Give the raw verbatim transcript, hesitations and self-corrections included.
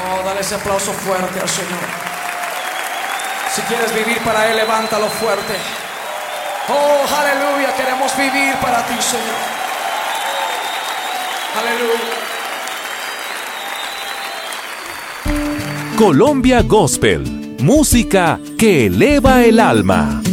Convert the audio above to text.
Oh, dale ese aplauso fuerte al Señor. Si quieres vivir para Él, levántalo fuerte. Oh, aleluya, queremos vivir para ti, Señor. Aleluya. Colombia Gospel, música que eleva el alma.